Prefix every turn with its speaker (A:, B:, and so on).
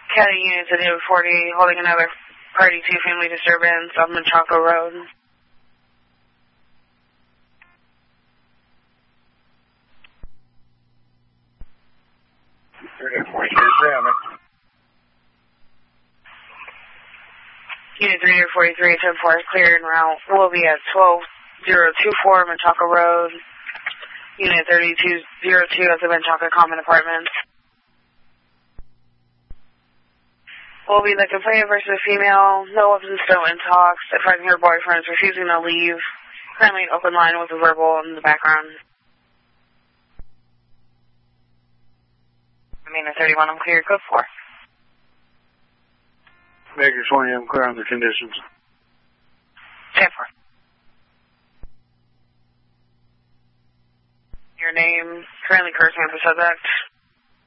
A: County units at 40, holding another party 2 family disturbance on Menchaca Road. Unit 343, 10-4 is clear en route. We'll be at 12024 Menchaca Road. Unit 3202 at the Menchaca Common Apartments. We'll be the complainant versus female. No weapons, no in talks. Advising her boyfriend is refusing to leave. Currently an open line with a verbal in the background. Amina 31, I'm clear. Code 4.
B: Baker 20, I'm clear on the conditions.
A: 10-4. Your name, currently cursing at the subject.